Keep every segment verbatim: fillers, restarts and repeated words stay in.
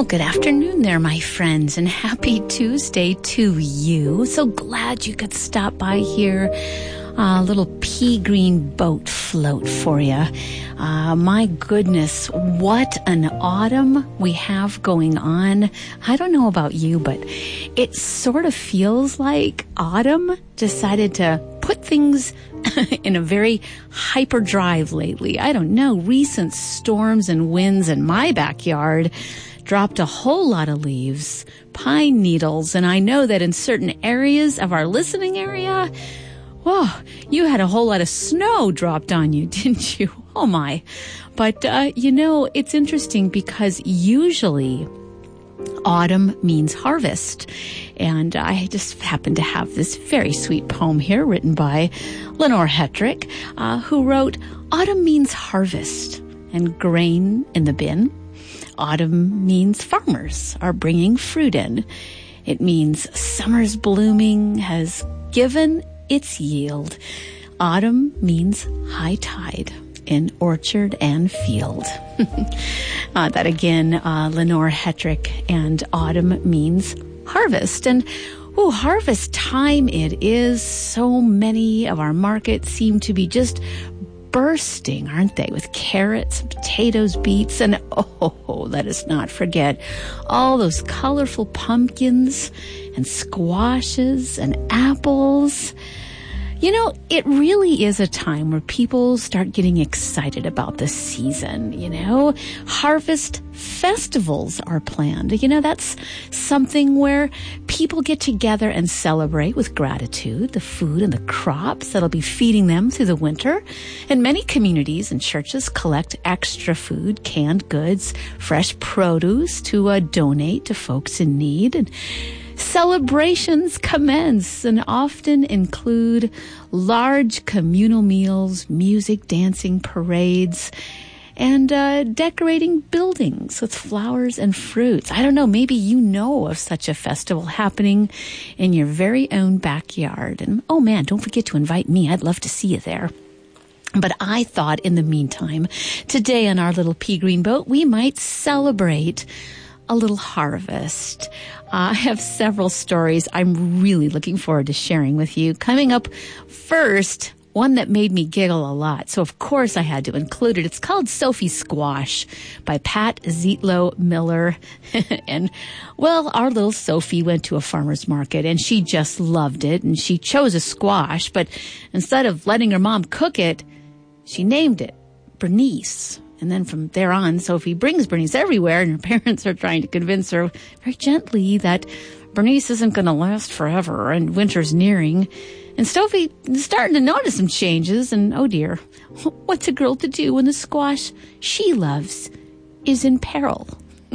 Well, good afternoon there, my friends, and happy Tuesday to you. So glad you could stop by here. A little pea green boat float for you. Uh, my goodness, what an autumn we have going on. I don't know about you, but it sort of feels like autumn decided to put things in a very hyperdrive lately. I don't know, recent storms and winds in my backyard dropped a whole lot of leaves, pine needles, and I know that in certain areas of our listening area, whoa, you had a whole lot of snow dropped on you, didn't you? Oh my. But, uh, you know, it's interesting because usually autumn means harvest. And I just happen to have this very sweet poem here written by Lenore Hetrick, uh, who wrote, "Autumn means harvest and grain in the bin. Autumn means farmers are bringing fruit in. It means summer's blooming has given its yield. Autumn means high tide in orchard and field." uh, that again, uh, Lenore Hetrick, and autumn means harvest. And oh, harvest time it is. So many of our markets seem to be just bursting, aren't they, with carrots, potatoes, beets, and oh, let us not forget all those colorful pumpkins and squashes and apples. You know, it really is a time where people start getting excited about the season, you know. Harvest festivals are planned. You know, that's something where people get together and celebrate with gratitude the food and the crops that'll be feeding them through the winter. And many communities and churches collect extra food, canned goods, fresh produce to uh, donate to folks in need. And celebrations commence and often include large communal meals, music, dancing, parades, and uh, decorating buildings with flowers and fruits. I don't know, maybe you know of such a festival happening in your very own backyard. And oh man, don't forget to invite me. I'd love to see you there. But I thought in the meantime, today on our little pea green boat, we might celebrate a little harvest. Uh, I have several stories I'm really looking forward to sharing with you. Coming up first, one that made me giggle a lot, so of course I had to include it. It's called Sophie Squash by Pat Zietlow Miller. And, well, our little Sophie went to a farmer's market, and she just loved it, and she chose a squash, but instead of letting her mom cook it, she named it Bernice. And then from there on, Sophie brings Bernice everywhere, and her parents are trying to convince her very gently that Bernice isn't going to last forever and winter's nearing. And Sophie is starting to notice some changes, and oh dear, what's a girl to do when the squash she loves is in peril?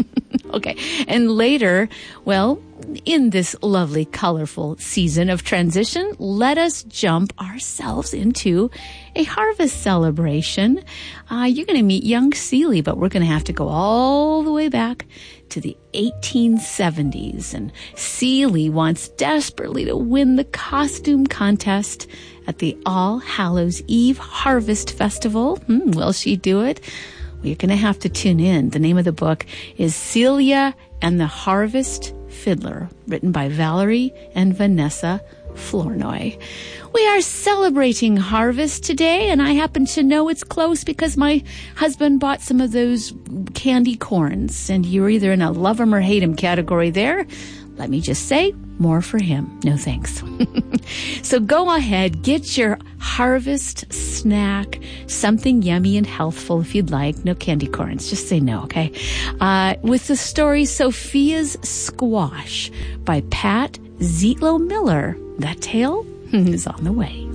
Okay, and later, well, in this lovely, colorful season of transition, let us jump ourselves into a harvest celebration. Uh, you're going to meet young Celie, but we're going to have to go all the way back to the eighteen seventies. And Celie wants desperately to win the costume contest at the All Hallows Eve Harvest Festival. Hmm, will she do it? Well, you're going to have to tune in. The name of the book is Celia and the Harvest Fiddler, written by Valerie and Vanessa Flournoy. We are celebrating harvest today, and I happen to know it's close because my husband bought some of those candy corns, and you're either in a love 'em or hate 'em category there. Let me just say, more for him. No thanks. So go ahead, get your harvest snack, something yummy and healthful if you'd like. No candy corns. Just say no, okay? Uh, with the story Sophia's Squash by Pat Zietlow Miller. That tale is on the way.